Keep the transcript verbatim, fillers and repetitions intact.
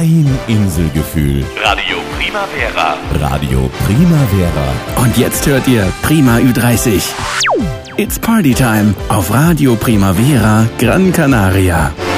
Ein Inselgefühl. Radio Primavera. Radio Primavera. Und jetzt hört ihr Prima Ü dreißig. It's Party Time auf Radio Primavera Gran Canaria.